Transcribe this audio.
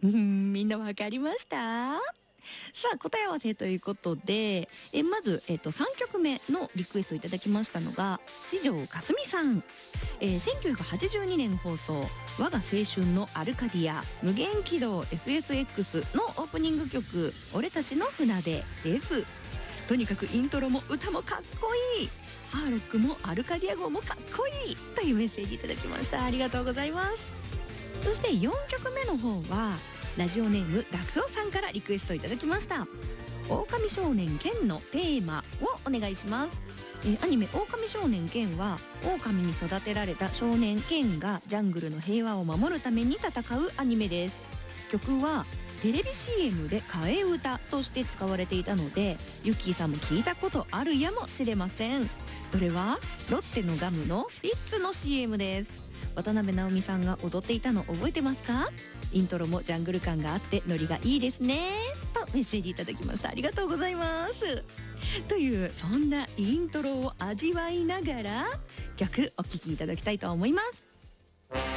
みんなわかりました？さあ答え合わせということで、まず、3曲目のリクエストいただきましたのが四条かすみさん、1982年放送我が青春のアルカディア無限軌道 SSX のオープニング曲俺たちの船出です。とにかくイントロも歌もかっこいい、ハーロックもアルカディア号もかっこいいというメッセージいただきました。ありがとうございます。そして4曲目の方はラジオネームダクオさんからリクエストいただきました。狼少年ケンのテーマをお願いします。アニメ狼少年ケンは狼に育てられた少年ケンがジャングルの平和を守るために戦うアニメです。曲はテレビ CM で替え歌として使われていたのでユッキーさんも聞いたことあるやもしれません。それはロッテのガムのフィッツの CM です。渡辺直美さんが踊っていたの覚えてますか？イントロもジャングル感があってノリがいいですねとメッセージいただきました。ありがとうございます。というそんなイントロを味わいながら曲お聴きいただきたいと思います。